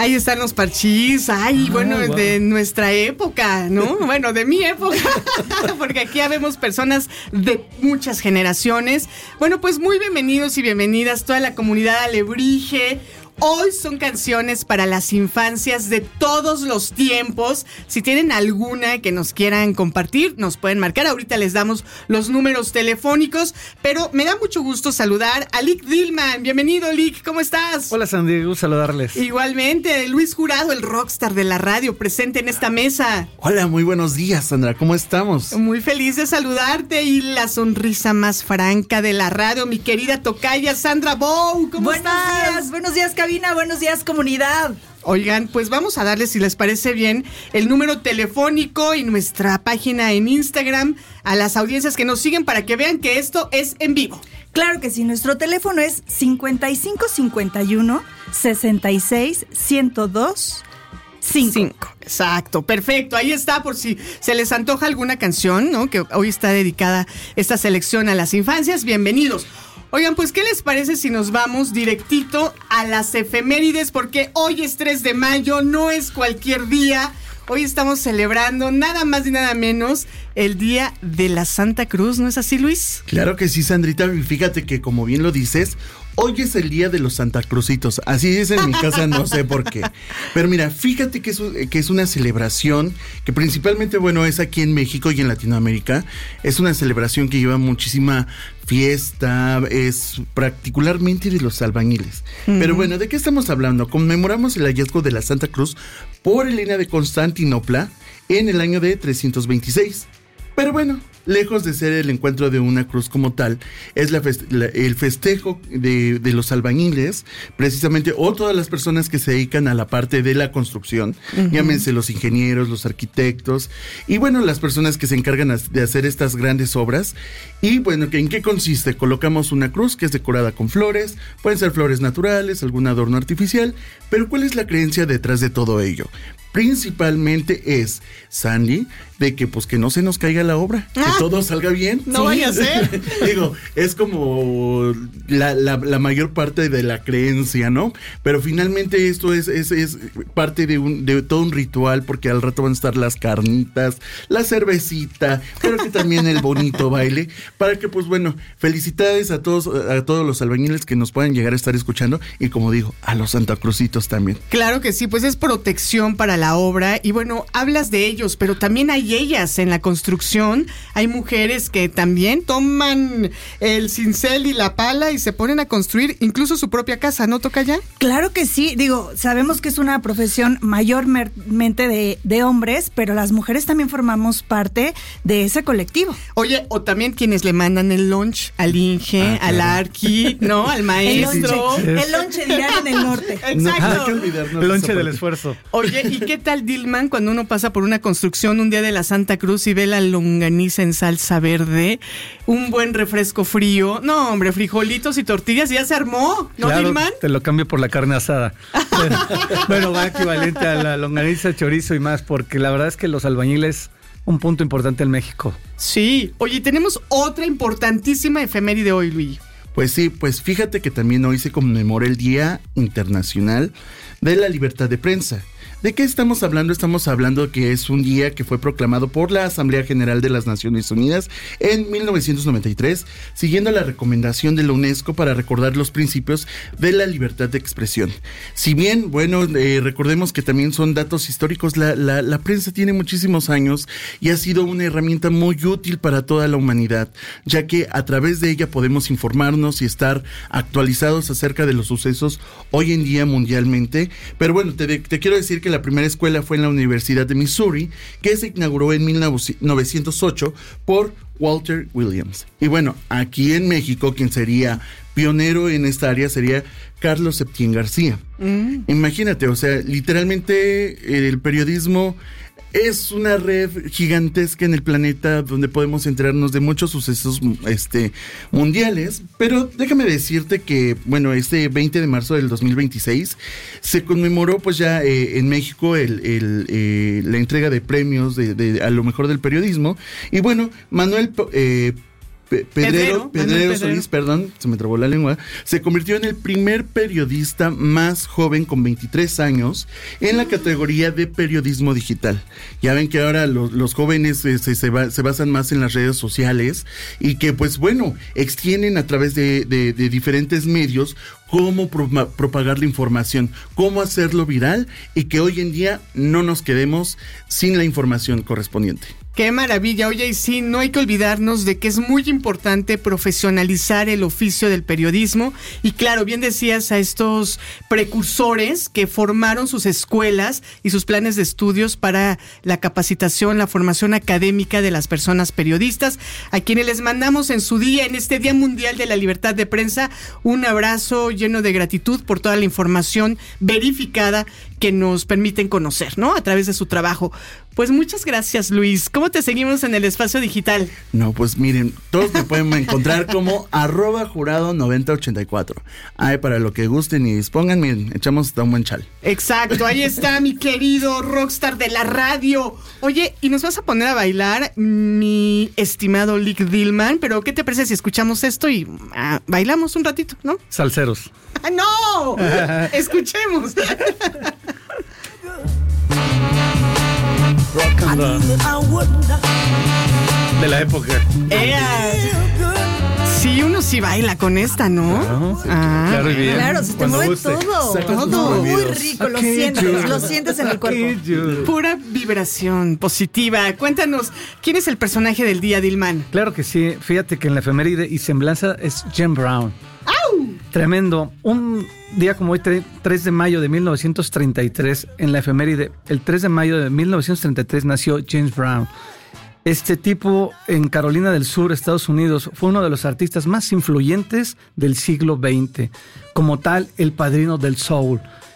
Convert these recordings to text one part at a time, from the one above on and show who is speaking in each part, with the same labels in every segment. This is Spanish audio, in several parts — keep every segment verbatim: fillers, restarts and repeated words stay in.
Speaker 1: Ahí están los parchís, ay,
Speaker 2: Ah,
Speaker 1: bueno,
Speaker 2: wow.
Speaker 1: de nuestra época, ¿no? Bueno, de mi época, porque aquí ya vemos personas de muchas generaciones. Bueno, pues muy bienvenidos y bienvenidas toda la comunidad alebrije. Hoy son canciones para las infancias de todos los tiempos. Si tienen alguna que nos quieran compartir, nos pueden marcar. Ahorita les damos los números telefónicos, pero me da mucho gusto saludar a Lick Dillman. Bienvenido, Lick, ¿cómo estás?
Speaker 2: Hola, Sandy, gusto saludarles.
Speaker 1: Igualmente, Luis Jurado, el rockstar de la radio, presente en esta mesa.
Speaker 3: Hola, muy buenos días, Sandra, ¿cómo estamos?
Speaker 1: Muy feliz de saludarte y la sonrisa más franca de la radio, mi querida tocaya Sandra Bow. ¿Cómo
Speaker 4: buenos
Speaker 1: estás?
Speaker 4: días, buenos días, cabina, buenos días, comunidad.
Speaker 1: Oigan, pues vamos a darles, si les parece bien, el número telefónico y nuestra página en Instagram a las audiencias que nos siguen para que vean que esto es en vivo.
Speaker 4: Claro que sí, nuestro teléfono es cincuenta y cinco cincuenta y uno sesenta y seis ciento dos cinco.
Speaker 1: Cinco, exacto, perfecto, ahí está por si se les antoja alguna canción, ¿no? Que hoy está dedicada esta selección a las infancias, bienvenidos. Oigan, pues, ¿qué les parece si nos vamos directito a las efemérides? Porque hoy es tres de mayo, no es cualquier día. Hoy estamos celebrando nada más y nada menos el Día de la Santa Cruz, ¿no es así, Luis?
Speaker 3: Claro que sí, Sandrita, y fíjate que como bien lo dices, hoy es el Día de los Santa Cruzitos. Así es en mi casa, no sé por qué. Pero mira, fíjate que es, que es una celebración que principalmente, bueno, es aquí en México y en Latinoamérica. Es una celebración que lleva muchísima fiesta, es particularmente de los albañiles. Uh-huh. Pero bueno, ¿de qué estamos hablando? Conmemoramos el hallazgo de la Santa Cruz por Helena de Constantinopla en el año de trescientos veintiséis. Pero bueno, lejos de ser el encuentro de una cruz como tal, es la feste- la, el festejo de, de los albañiles, precisamente, o todas las personas que se dedican a la parte de la construcción, uh-huh. Llámense los ingenieros, los arquitectos, y bueno, las personas que se encargan de hacer estas grandes obras. Y bueno, ¿en qué consiste? Colocamos una cruz que es decorada con flores, pueden ser flores naturales, algún adorno artificial, pero ¿cuál es la creencia detrás de todo ello? Principalmente es, Sandy, de que pues que no se nos caiga la obra, que
Speaker 1: ah,
Speaker 3: todo salga bien.
Speaker 1: No sí. vaya a ser.
Speaker 3: Digo, es como la, la, la mayor parte de la creencia, ¿no? Pero finalmente esto es, es, es parte de, un, de todo un ritual, porque al rato van a estar las carnitas, la cervecita, pero que también el bonito baile, para que pues bueno, felicidades a todos, a todos los albañiles que nos puedan llegar a estar escuchando, y como digo, a los santacruzitos también.
Speaker 1: Claro que sí, pues es protección para la obra, y bueno, hablas de ellos, pero también hay ellas en la construcción. Hay mujeres que también toman el cincel y la pala y se ponen a construir incluso su propia casa, ¿no, tocaya?
Speaker 4: Claro que sí, digo, sabemos que es una profesión mayormente de, de hombres, pero las mujeres también formamos parte de ese colectivo.
Speaker 1: Oye, o también quienes le mandan el lunch al Inge, ah, al claro. Arqui, ¿no? Al maestro.
Speaker 4: El lonche, el lonche dirán en el norte.
Speaker 1: Exacto.
Speaker 3: No, no hay que olvidarnos
Speaker 2: el lonche del esfuerzo.
Speaker 1: Oye, ¿y qué tal, Dillman, cuando uno pasa por una construcción un día de la Santa Cruz y ve la longaniza en salsa verde, un buen refresco frío? No, hombre, frijolitos y tortillas, ya se armó, ¿no,
Speaker 2: claro,
Speaker 1: Dillman?
Speaker 2: Te lo cambio por la carne asada. Bueno, bueno, va equivalente a la longaniza, chorizo y más, porque la verdad es que los albañiles, un punto importante en México.
Speaker 1: Sí, oye, tenemos otra importantísima efeméride hoy, Luis.
Speaker 3: Pues sí, pues fíjate que también hoy se conmemora el Día Internacional de la Libertad de Prensa. ¿De qué estamos hablando? Estamos hablando que es un día que fue proclamado por la Asamblea General de las Naciones Unidas en mil novecientos noventa y tres, siguiendo la recomendación de la UNESCO para recordar los principios de la libertad de expresión. Si bien, bueno, eh, recordemos que también son datos históricos, la, la, la prensa tiene muchísimos años y ha sido una herramienta muy útil para toda la humanidad, ya que a través de ella podemos informarnos y estar actualizados acerca de los sucesos hoy en día mundialmente. Pero bueno, te, te quiero decir que la primera escuela fue en la Universidad de Missouri, que se inauguró en mil novecientos ocho por Walter Williams. Y bueno, aquí en México, quien sería pionero en esta área sería Carlos Septién García. Mm. Imagínate, o sea, literalmente el periodismo es una red gigantesca en el planeta donde podemos enterarnos de muchos sucesos este, mundiales, pero déjame decirte que, bueno, este veinte de marzo del dos mil veintiséis se conmemoró pues ya eh, en México el, el, eh, la entrega de premios de, de, a lo mejor del periodismo, y bueno, Manuel eh, Pe- Pedrero, Pedrero, Pedrero Solís, perdón, se me trabó la lengua, se convirtió en el primer periodista más joven con veintitrés años en la categoría de periodismo digital. Ya ven que ahora los, los jóvenes eh, se, se, va, se basan más en las redes sociales y que pues bueno, extienden a través de, de, de diferentes medios cómo pro- propagar la información, cómo hacerlo viral y que hoy en día no nos quedemos sin la información correspondiente.
Speaker 1: Qué maravilla. Oye, y sí, no hay que olvidarnos de que es muy importante profesionalizar el oficio del periodismo. Y claro, bien decías a estos precursores que formaron sus escuelas y sus planes de estudios para la capacitación, la formación académica de las personas periodistas, a quienes les mandamos en su día, en este Día Mundial de la Libertad de Prensa, un abrazo lleno de gratitud por toda la información verificada que nos permiten conocer, ¿no? A través de su trabajo. Pues muchas gracias, Luis. ¿Cómo te seguimos en el espacio digital?
Speaker 3: No, pues miren, todos me pueden encontrar como arroba jurado noventa ochenta y cuatro. Ay, para lo que gusten y dispongan, miren, echamos hasta un buen chal.
Speaker 1: Exacto, ahí está mi querido rockstar de la radio. Oye, y nos vas a poner a bailar, mi estimado Lick Dillman, pero ¿qué te parece si escuchamos esto y uh, bailamos un ratito, no?
Speaker 2: Salseros.
Speaker 1: ¡Ah, no! Escuchemos.
Speaker 2: Rock and roll. De la época.
Speaker 1: Ea. Sí, uno sí baila con esta, ¿no?
Speaker 2: Claro,
Speaker 1: Ah,
Speaker 2: claro y bien.
Speaker 4: Claro, se te
Speaker 2: Cuando
Speaker 4: mueve
Speaker 2: guste.
Speaker 4: todo.
Speaker 3: Sacas tus
Speaker 4: Todo muy
Speaker 3: prohibidos.
Speaker 4: rico, lo
Speaker 2: Okay,
Speaker 4: sientes,
Speaker 2: Jude.
Speaker 4: lo sientes en el cuerpo.
Speaker 2: Okay, Jude.
Speaker 1: pura vibración positiva. Cuéntanos, ¿quién es el personaje del día, Dillman?
Speaker 2: Claro que sí. Fíjate que en la efeméride y semblanza es James Brown.
Speaker 1: ¡Au!
Speaker 2: Tremendo. Un día como hoy, tre- tres de mayo de mil novecientos treinta y tres, en la efeméride, el tres de mayo de mil novecientos treinta y tres nació James Brown. Este tipo en Carolina del Sur, Estados Unidos, fue uno de los artistas más influyentes del siglo veinte. Como tal, el padrino del soul.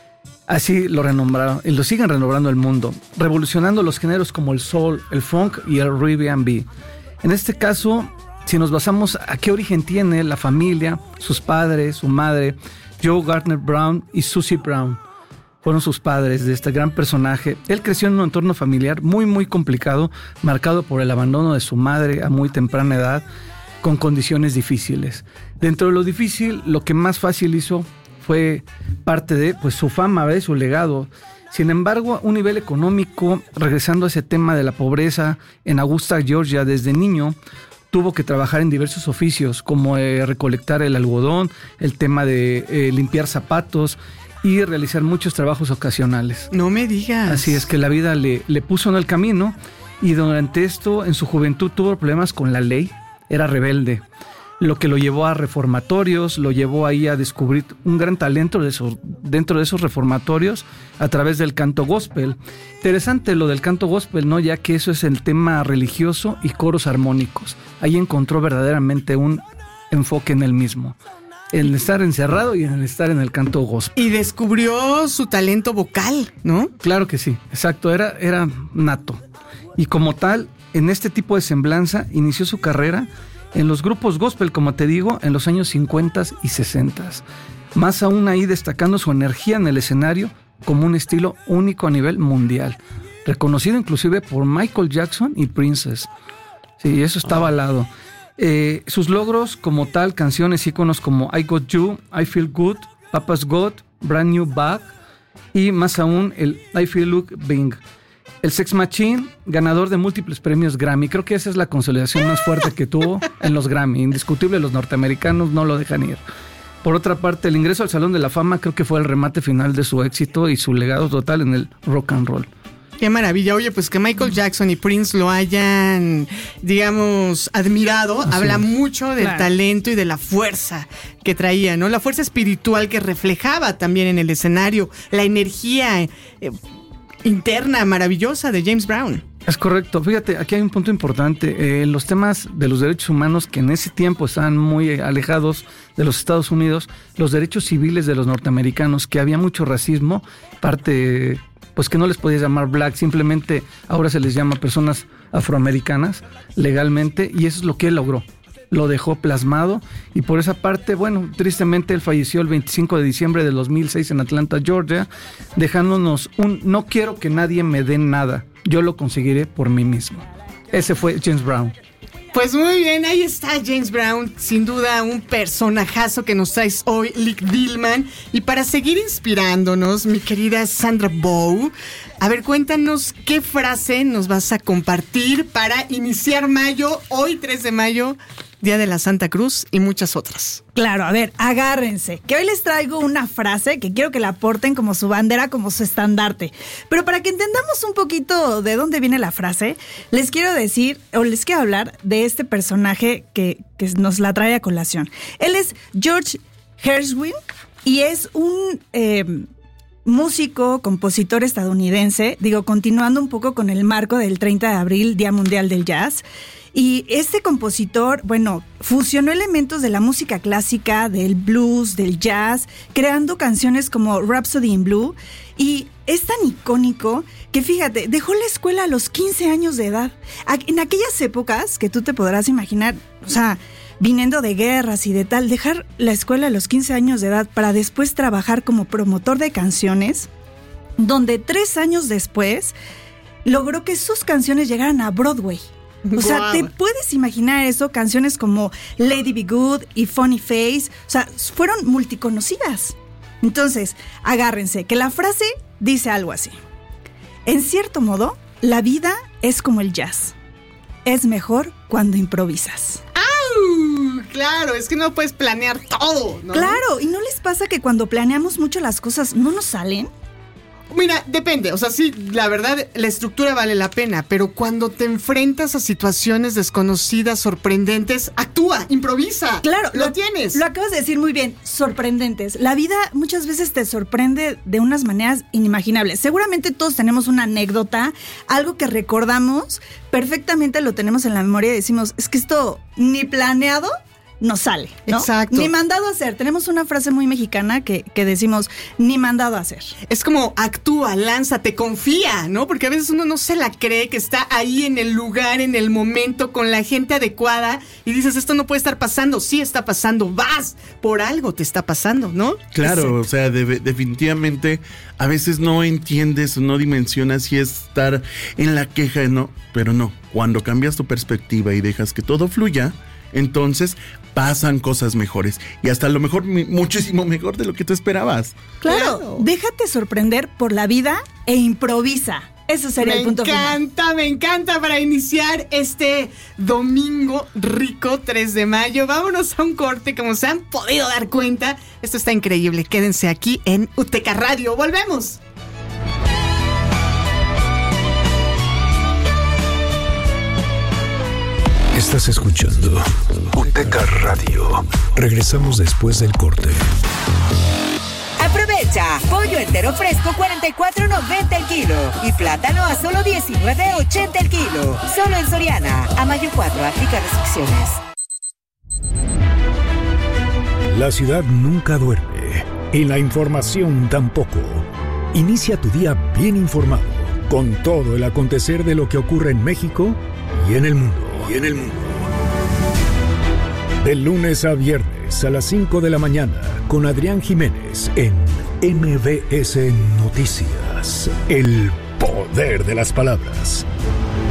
Speaker 2: Así lo renombraron y lo siguen renombrando el mundo, revolucionando los géneros como el soul, el funk y el R and B. En este caso, si nos basamos a qué origen tiene la familia, sus padres, su madre, Joe Gardner Brown y Susie Brown, fueron sus padres de este gran personaje. Él creció en un entorno familiar muy muy complicado, marcado por el abandono de su madre a muy temprana edad, con condiciones difíciles. Dentro de lo difícil, lo que más fácil hizo fue parte de pues, su fama, ¿ves? Su legado. Sin embargo, a un nivel económico, regresando a ese tema de la pobreza, en Augusta, Georgia, desde niño, tuvo que trabajar en diversos oficios, como eh, recolectar el algodón, el tema de eh, limpiar zapatos y realizar muchos trabajos ocasionales.
Speaker 1: No me digas.
Speaker 2: Así es que la vida le, le puso en el camino y durante esto, en su juventud, tuvo problemas con la ley, era rebelde, lo que lo llevó a reformatorios, lo llevó ahí a descubrir un gran talento de esos, dentro de esos reformatorios a través del canto gospel. Interesante lo del canto gospel, ¿no? Ya que eso es el tema religioso y coros armónicos. Ahí encontró verdaderamente un enfoque en él mismo, en el estar encerrado y en el estar en el canto gospel.
Speaker 1: Y descubrió su talento vocal, ¿no?
Speaker 2: Claro que sí, exacto, era, era nato. Y como tal, en este tipo de semblanza, inició su carrera en los grupos gospel, como te digo, en los años cincuenta y sesenta. Más aún ahí destacando su energía en el escenario como un estilo único a nivel mundial, reconocido inclusive por Michael Jackson y Princess. Sí, eso está avalado. Eh, sus logros como tal, canciones íconos como I Got You, I Feel Good, Papa's Got, Brand New Bag y más aún el I Feel Look Bing. El Sex Machine, ganador de múltiples premios Grammy. Creo que esa es la consolidación más fuerte que tuvo en los Grammy. Indiscutible, los norteamericanos no lo dejan ir. Por otra parte, el ingreso al Salón de la Fama creo que fue el remate final de su éxito y su legado total en el rock and roll.
Speaker 1: Qué maravilla. Oye, pues que Michael Jackson y Prince lo hayan, digamos, admirado,
Speaker 2: Así
Speaker 1: habla
Speaker 2: es.
Speaker 1: mucho del
Speaker 2: Claro.
Speaker 1: talento y de la fuerza que traía, ¿no? La fuerza espiritual que reflejaba también en el escenario, la energía eh, interna maravillosa de James Brown.
Speaker 2: Es correcto. Fíjate, aquí hay un punto importante. Eh, los temas de los derechos humanos que en ese tiempo estaban muy alejados de los Estados Unidos, los derechos civiles de los norteamericanos, que había mucho racismo, parte, pues que no les podías llamar black, simplemente ahora se les llama personas afroamericanas legalmente, y eso es lo que él logró. Lo dejó plasmado y por esa parte, bueno, tristemente él falleció el veinticinco de diciembre del dos mil seis en Atlanta, Georgia, dejándonos un no quiero que nadie me dé nada, yo lo conseguiré por mí mismo. Ese fue James Brown.
Speaker 1: Pues muy bien, ahí está James Brown, sin duda un personajazo que nos traes hoy, Lick Dillman. Y para seguir inspirándonos, mi querida Sandra Bow, a ver, cuéntanos qué frase nos vas a compartir para iniciar mayo, hoy tres de mayo, Día de la Santa Cruz y muchas otras.
Speaker 4: Claro, a ver, agárrense, que hoy les traigo una frase que quiero que la porten como su bandera, como su estandarte. Pero para que entendamos un poquito de dónde viene la frase, les quiero decir, o les quiero hablar de este personaje que, que nos la trae a colación. Él es George Gershwin y es un eh, músico, compositor estadounidense, digo, continuando un poco con el marco del treinta de abril, Día Mundial del Jazz. Y este compositor, bueno, fusionó elementos de la música clásica, del blues, del jazz, creando canciones como Rhapsody in Blue. Y es tan icónico que, fíjate, dejó la escuela a los quince años de edad. En aquellas épocas que tú te podrás imaginar, o sea, viniendo de guerras y de tal, dejar la escuela a los quince años de edad para después trabajar como promotor de canciones, donde tres años después logró que sus canciones llegaran a Broadway. O sea, wow. ¿Te puedes imaginar eso? Canciones como Lady Be Good y Funny Face, o sea, fueron multiconocidas. Entonces, agárrense, que la frase dice algo así. En cierto modo, la vida es como el jazz. Es mejor cuando improvisas.
Speaker 1: ¡Au! Claro, es que no puedes planear todo, ¿no?
Speaker 4: Claro, ¿y no les pasa que cuando planeamos mucho las cosas no nos salen?
Speaker 1: Mira, depende, o sea, sí, la verdad, la estructura vale la pena, pero cuando te enfrentas a situaciones desconocidas, sorprendentes, actúa, improvisa.
Speaker 4: Claro,
Speaker 1: lo,
Speaker 4: lo
Speaker 1: tienes.
Speaker 4: Lo acabas de decir muy bien, sorprendentes. La vida muchas veces te sorprende de unas maneras inimaginables. Seguramente todos tenemos una anécdota, algo que recordamos, perfectamente lo tenemos en la memoria y decimos, es que esto ni planeado nos sale, ¿no?
Speaker 1: Exacto.
Speaker 4: Ni mandado a hacer. Tenemos una frase muy mexicana que, que decimos, ni mandado a hacer.
Speaker 1: Es como actúa, lánzate, confía, ¿no? Porque a veces uno no se la cree que está ahí en el lugar, en el momento, con la gente adecuada y dices, esto no puede estar pasando. Sí está pasando, vas, por algo te está pasando, ¿no?
Speaker 3: Claro,
Speaker 1: Exacto.
Speaker 3: O sea, de, definitivamente a veces no entiendes o no dimensionas si es estar en la queja, no, pero no. Cuando cambias tu perspectiva y dejas que todo fluya, entonces pasan cosas mejores y hasta a lo mejor muchísimo mejor de lo que tú esperabas.
Speaker 4: Claro, claro. Déjate sorprender por la vida e improvisa. Eso sería
Speaker 1: me
Speaker 4: el punto final.
Speaker 1: Me encanta, me encanta para iniciar este domingo rico tres de mayo. Vámonos a un corte, como se han podido dar cuenta. Esto está increíble. Quédense aquí en Uteca Radio. ¡Volvemos!
Speaker 5: Estás escuchando Uteca Radio. Regresamos después del corte.
Speaker 6: Aprovecha, pollo entero fresco cuarenta y cuatro noventa el kilo y plátano a solo diecinueve ochenta el kilo. Solo en Soriana, a mayo cuatro, aplica restricciones.
Speaker 5: La ciudad nunca duerme y la información tampoco. Inicia tu día bien informado con todo el acontecer de lo que ocurre en México y en el mundo. Y en el mundo. De lunes a viernes a las cinco de la mañana con Adrián Jiménez en M B S Noticias. El poder de las palabras.